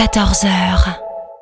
14 heures.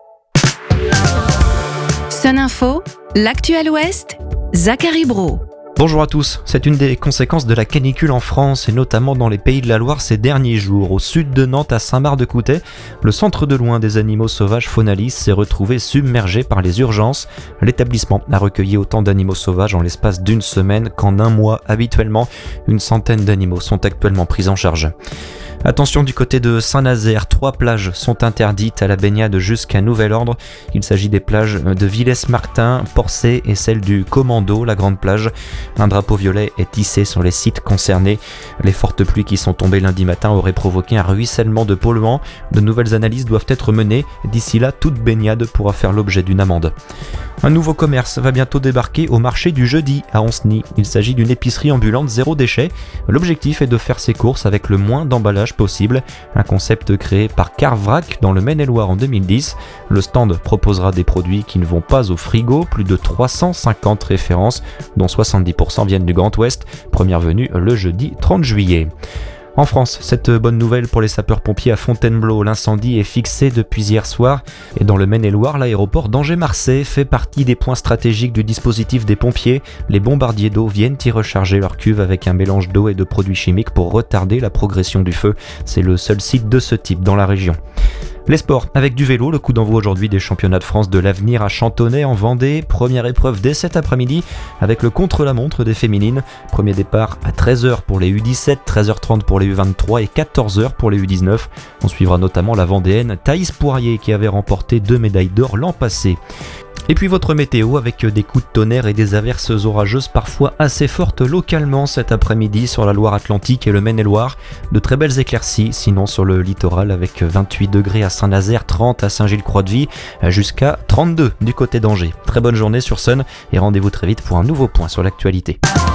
Sun Info, l'actuel Ouest, Zachary Brault. Bonjour à tous, c'est une des conséquences de la canicule en France et notamment dans les Pays de la Loire ces derniers jours. Au sud de Nantes, à Saint-Marc-de-Coutais, le centre de loin des animaux sauvages Faunalis s'est retrouvé submergé par les urgences. L'établissement a recueilli autant d'animaux sauvages en l'espace d'une semaine qu'en un mois habituellement. Une centaine d'animaux sont actuellement pris en charge. Attention du côté de Saint-Nazaire, 3 plages sont interdites à la baignade jusqu'à nouvel ordre. Il s'agit des plages de Villers-Martin, Porcé et celle du Commando, la grande plage. Un drapeau violet est hissé sur les sites concernés. Les fortes pluies qui sont tombées lundi matin auraient provoqué un ruissellement de polluants. De nouvelles analyses doivent être menées. D'ici là, toute baignade pourra faire l'objet d'une amende. Un nouveau commerce va bientôt débarquer au marché du jeudi à Ancenis. Il s'agit d'une épicerie ambulante zéro déchet. L'objectif est de faire ses courses avec le moins d'emballage possible. Un concept créé par Carvrac dans le Maine-et-Loire en 2010. Le stand proposera des produits qui ne vont pas au frigo. Plus de 350 références, dont 70% viennent du Grand Ouest. Première venue le jeudi 30 juillet. En France, cette bonne nouvelle pour les sapeurs-pompiers à Fontainebleau. L'incendie est fixé depuis hier soir et dans le Maine-et-Loire, l'aéroport d'Angers-Marseille fait partie des points stratégiques du dispositif des pompiers. Les bombardiers d'eau viennent y recharger leur cuve avec un mélange d'eau et de produits chimiques pour retarder la progression du feu. C'est le seul site de ce type dans la région. Les sports, avec du vélo, le coup d'envoi aujourd'hui des championnats de France de l'avenir à Chantonnay en Vendée. Première épreuve dès cet après-midi avec le contre-la-montre des féminines. Premier départ à 13h pour les U17, 13h30 pour les U23 et 14h pour les U19. On suivra notamment la Vendéenne Thaïs Poirier qui avait remporté 2 médailles d'or l'an passé. Et puis votre météo avec des coups de tonnerre et des averses orageuses parfois assez fortes localement cet après-midi sur la Loire-Atlantique et le Maine-et-Loire. De très belles éclaircies, sinon sur le littoral avec 28 degrés à Saint-Nazaire, 30 à Saint-Gilles-Croix-de-Vie, jusqu'à 32 du côté d'Angers. Très bonne journée sur Sun et rendez-vous très vite pour un nouveau point sur l'actualité.